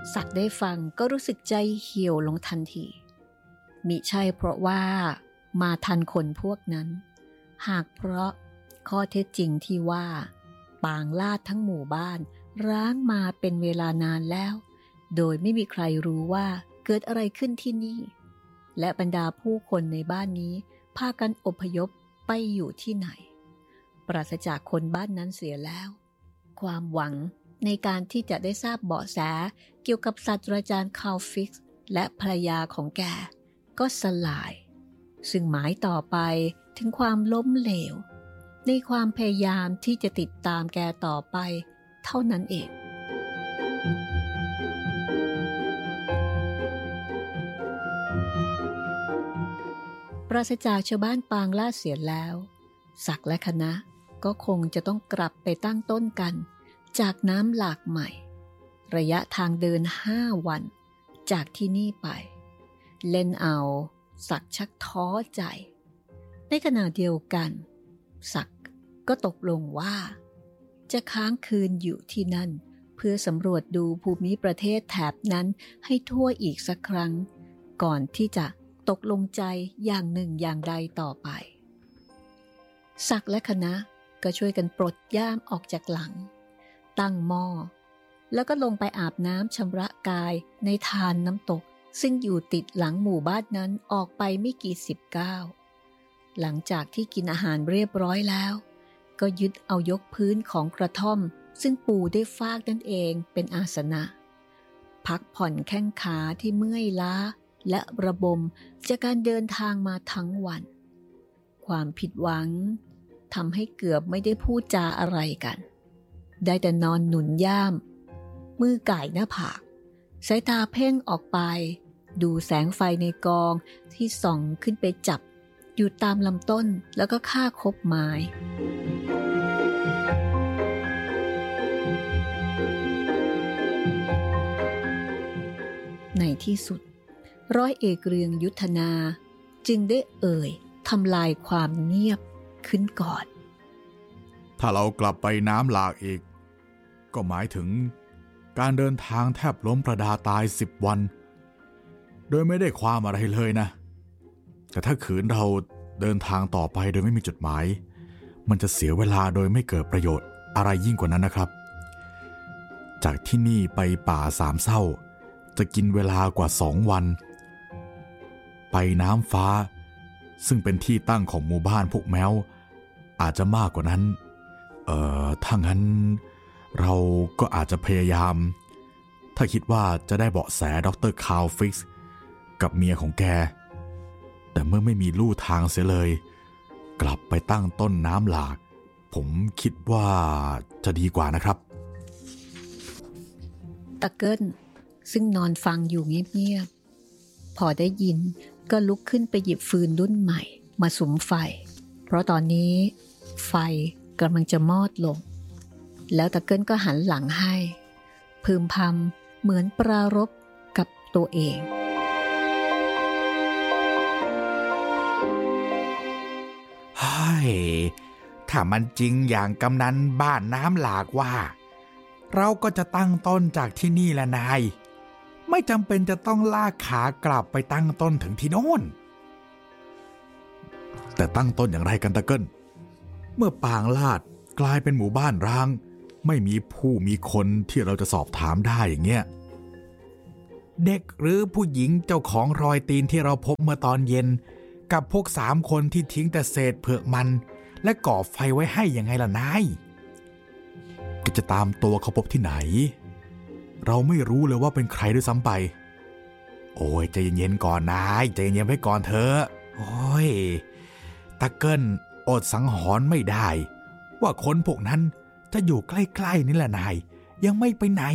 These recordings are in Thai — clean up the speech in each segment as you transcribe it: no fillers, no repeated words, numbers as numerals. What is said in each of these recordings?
ศักดิ์ได้ฟังก็รู้สึกใจเหี่ยวลงทันทีมิใช่เพราะว่ามาทันคนพวกนั้นหากเพราะข้อเท็จจริงที่ว่าปางลาดทั้งหมู่บ้านร้างมาเป็นเวลานานแล้วโดยไม่มีใครรู้ว่าเกิดอะไรขึ้นที่นี่และบรรดาผู้คนในบ้านนี้พากันอพยพไปอยู่ที่ไหนปราศจากคนบ้านนั้นเสียแล้วความหวังในการที่จะได้ทราบเบาะแสเกี่ยวกับศาสตราจารย์คาร์ลฟิกซ์และภรรยาของแกก็สลายซึ่งหมายต่อไปถึงความล้มเหลวในความพยายามที่จะติดตามแกต่อไปเท่านั้นเองปราศจากชาวบ้านปางล่าเสียแล้วศักดิ์และคณะก็คงจะต้องกลับไปตั้งต้นกันจากน้ำหลากใหม่ระยะทางเดิน5 วันจากที่นี่ไปเล่นเอาศักดิ์ชักท้อใจในขณะเดียวกันศักดิ์ก็ตกลงว่าจะค้างคืนอยู่ที่นั่นเพื่อสำรวจดูภูมิประเทศแถบนั้นให้ทั่วอีกสักครั้งก่อนที่จะตกลงใจอย่างหนึ่งอย่างใดต่อไปศักดิ์และคณะก็ช่วยกันปลดย่ามออกจากหลังตั้งหม้อแล้วก็ลงไปอาบน้ำชำระกายในทานน้ำตกซึ่งอยู่ติดหลังหมู่บ้านนั้นออกไปไม่กี่10 ก้าวหลังจากที่กินอาหารเรียบร้อยแล้วก็ยึดเอายกพื้นของกระท่อมซึ่งปูได้ฟากนั่นเองเป็นอาสนะพักผ่อนแข้งขาที่เมื่อยล้าและระบมจากการเดินทางมาทั้งวันความผิดหวังทำให้เกือบไม่ได้พูดจาอะไรกันได้แต่นอนหนุนย่ามมือก่ายหน้าผากสายตาเพ่งออกไปดูแสงไฟในกองที่ส่องขึ้นไปจับอยู่ตามลำต้นแล้วก็ค่าคบไม้ในที่สุดร้อยเอกเรืองยุทธนาจึงได้เอ่ยทำลายความเงียบขึ้นก่อนถ้าเรากลับไปน้ำหลากอีกก็หมายถึงการเดินทางแทบล้มประดาตาย10 วันโดยไม่ได้ความอะไรเลยนะแต่ถ้าขืนเราเดินทางต่อไปโดยไม่มีจุดหมายมันจะเสียเวลาโดยไม่เกิดประโยชน์อะไรยิ่งกว่านั้นนะครับจากที่นี่ไปป่าสามเศร้าจะกินเวลากว่า2 วันไปน้ำฟ้าซึ่งเป็นที่ตั้งของหมู่บ้านพวกแมวอาจจะมากกว่านั้นถ้างั้นเราก็อาจจะพยายามถ้าคิดว่าจะได้เบาะแสดร.คาร์ลฟิกซ์กับเมียของแกแต่เมื่อไม่มีลู่ทางเสียเลยกลับไปตั้งต้นน้ำหลากผมคิดว่าจะดีกว่านะครับตะเกิ้ลซึ่งนอนฟังอยู่เงียบๆพอได้ยินก็ลุกขึ้นไปหยิบฟืนรุ่นใหม่มาสุมไฟเพราะตอนนี้ไฟกำลังจะมอดลงแล้วตะเกิ้ลก็หันหลังให้พึมพำเหมือนปรารภกับตัวเองเฮ้ยถ้ามันจริงอย่างกำนันบ้านน้ำหลากว่าเราก็จะตั้งต้นจากที่นี่แหละนายไม่จำเป็นจะต้องลากขากลับไปตั้งต้นถึงที่โน่นแต่ตั้งต้นอย่างไรกันตะเกิ้ลเมื่อปางลาดกลายเป็นหมู่บ้านร้างไม่มีผู้มีคนที่เราจะสอบถามได้อย่างเงี้ยเด็กหรือผู้หญิงเจ้าของรอยตีนที่เราพบเมื่อตอนเย็นกับพวก3 คนที่ทิ้งแต่เศษเผือกมันและก่อไฟไว้ให้ยังไงล่ะนายก็จะตามตัวเขาพบที่ไหนเราไม่รู้เลยว่าเป็นใครด้วยซ้ำไปโอ้ยใจเย็นๆก่อนนายใจเย็นไว้ก่อนเถอะโอ้ยตะเกิ้ลอดสังหรณ์ไม่ได้ว่าคนพวกนั้นจะอยู่ใกล้ๆนี่แหละนายยังไม่ไปไหน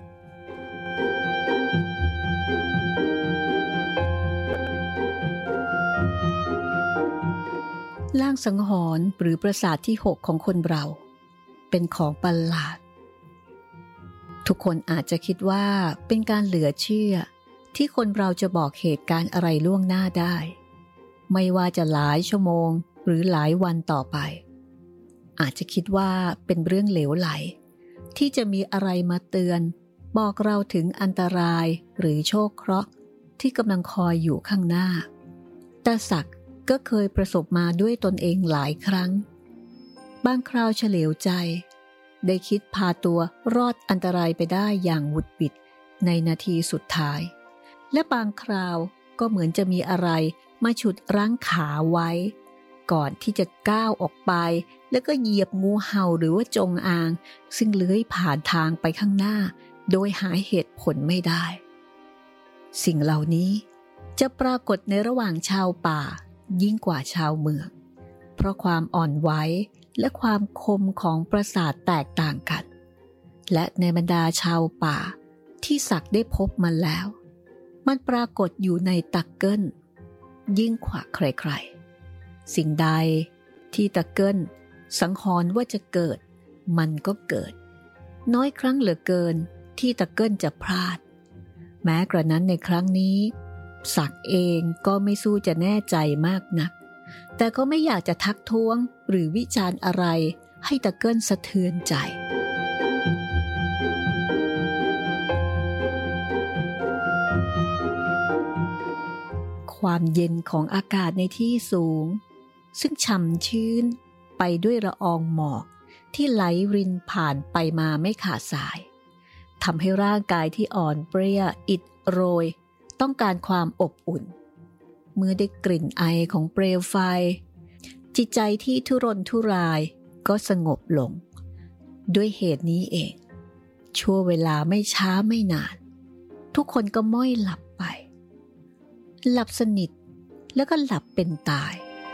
ลางสังหรณ์หรือประสาทที่6ของคนเราเป็นของประหลาดทุกคนอาจจะคิดว่าเป็นการเหลือเชื่อที่คนเราจะบอกเหตุการณ์อะไรล่วงหน้าได้ไม่ว่าจะหลายชั่วโมงหรือหลายวันต่อไปอาจจะคิดว่าเป็นเรื่องเหลวไหลที่จะมีอะไรมาเตือนบอกเราถึงอันตรายหรือโชคเคราะห์ที่กำลังคอยอยู่ข้างหน้าแต่ศักดิ์ก็เคยประสบมาด้วยตนเองหลายครั้งบางคราวเฉลียวใจได้คิดพาตัวรอดอันตรายไปได้อย่างหวุดหวิดในนาทีสุดท้ายและบางคราวก็เหมือนจะมีอะไรมาฉุดรั้งขาไว้ก่อนที่จะก้าวออกไปแล้วก็เหยียบงูเห่าหรือว่าจงอางซึ่งเลื้อยผ่านทางไปข้างหน้าโดยหาเหตุผลไม่ได้สิ่งเหล่านี้จะปรากฏในระหว่างชาวป่ายิ่งกว่าชาวเมืองเพราะความอ่อนไหวและความคมของประสาทแตกต่างกันและในบรรดาชาวป่าที่ศักดิ์ได้พบมันแล้วมันปรากฏอยู่ในตักเกิลยิ่งกว่าใครๆสิ่งใดที่ตักเกิลสังหรณ์ว่าจะเกิดมันก็เกิดน้อยครั้งเหลือเกินที่ตักเกิลจะพลาดแม้กระนั้นในครั้งนี้ศักดิ์เองก็ไม่สู้จะแน่ใจมากนักแต่ก็ไม่อยากจะทักท้วงหรือวิจารณ์อะไรให้ตักเกิลสะเทือนใจความเย็นของอากาศในที่สูงซึ่งฉ่ำชื้นไปด้วยละอองหมอกที่ไหลรินผ่านไปมาไม่ขาดสายทำให้ร่างกายที่อ่อนเปรี้ยอิดโรยต้องการความอบอุ่นเมื่อได้กลิ่นไอของเปลวไฟจิตใจที่ทุรนทุรายก็สงบลงด้วยเหตุนี้เองชั่วเวลาไม่ช้าไม่นานทุกคนก็ม้อยหลับไปหลับสนิทแล้วก็หลับเป็นตาย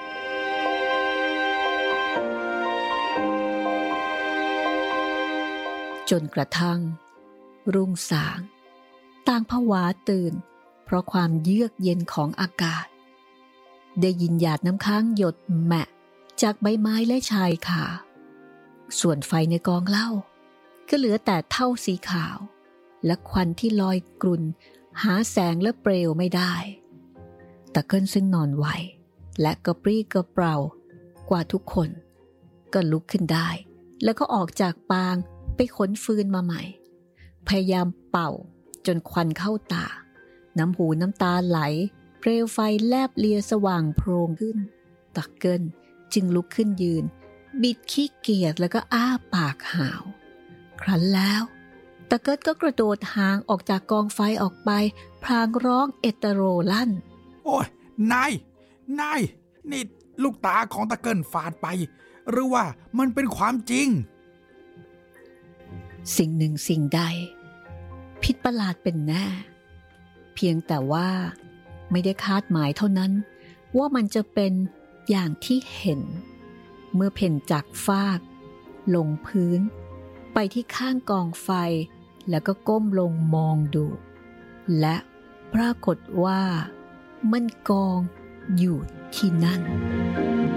จนกระทั่งรุ่งสางต่างผวาตื่นเพราะความเยือกเย็นของอากาศได้ยินหยาดน้ำค้างหยดแหมะจากใบไม้และชายคาส่วนไฟในกองเหล้าก็เหลือแต่เท่าสีขาวและควันที่ลอยกรุ่นหาแสงและเปลวไม่ได้ตะเกิลซึ่งนอนไวและกระปรี้กระเปร่ากว่าทุกคนก็ลุกขึ้นได้แล้วก็ออกจากปางไปขนฟืนมาใหม่พยายามเป่าจนควันเข้าตาน้ำหูน้ำตาไหลเปลวไฟแลบเลียสว่างโพลงขึ้นตะเกิลจึงลุกขึ้นยืนบิดขี้เกียจแล้วก็อ้าปากหาวครั้นแล้วตะเกิลก็กระโดดห่างออกจากกองไฟออกไปพลางร้องเอตโรลั่นโอ้ยนายนี่ลูกตาของตะเกิลฝาดไปหรือว่ามันเป็นความจริงสิ่งหนึ่งสิ่งใดผิดประหลาดเป็นแน่เพียงแต่ว่าไม่ได้คาดหมายเท่านั้นว่ามันจะเป็นอย่างที่เห็นเมื่อเพ่นจากฟากลงพื้นไปที่ข้างกองไฟแล้วก็ก้มลงมองดูและปรากฏว่ามันกองอยู่ที่นั่น